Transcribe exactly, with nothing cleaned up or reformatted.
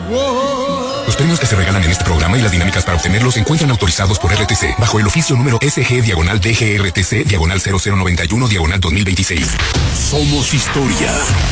Los premios que se regalan en este programa y las dinámicas para obtenerlos se encuentran autorizados por R T C bajo el oficio número S G diagonal D G R T C diagonal cero cero noventa y uno diagonal dos mil veintiséis. Somos historia.